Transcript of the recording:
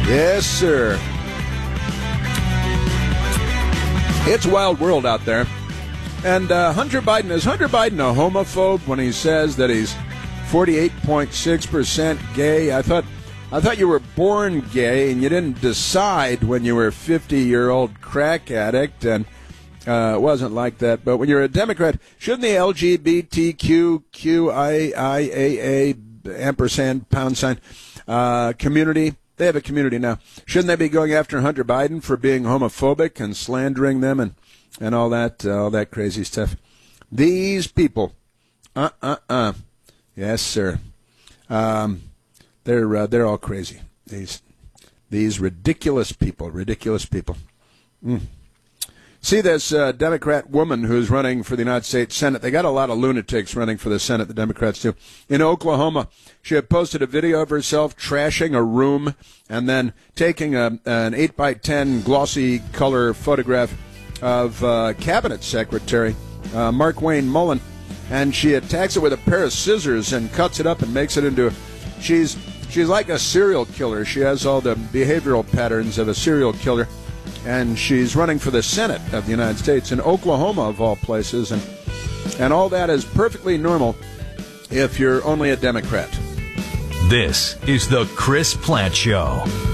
Yes, sir. It's a wild world out there. And Hunter Biden, is Hunter Biden a homophobe when he says that he's 48.6% gay? I thought you were born gay and you didn't decide when you were a 50-year-old crack addict, and it wasn't like that. But when you're a Democrat, shouldn't the LGBTQIAA ampersand pound sign community, they have a community now, shouldn't they be going after Hunter Biden for being homophobic and slandering them and all that crazy stuff? These people, yes, sir. They're all crazy. These ridiculous people. See this Democrat woman who's running for the United States Senate. They got a lot of lunatics running for the Senate, the Democrats do. In Oklahoma, she had posted a video of herself trashing a room and then taking an 8x10 glossy color photograph of Cabinet Secretary Markwayne Mullin, and she attacks it with a pair of scissors and cuts it up and makes it into she's like a serial killer. She has all the behavioral patterns of a serial killer, and she's running for the Senate of the United States in Oklahoma, of all places, and all that is perfectly normal if you're only a Democrat. This is the Chris Plante Show.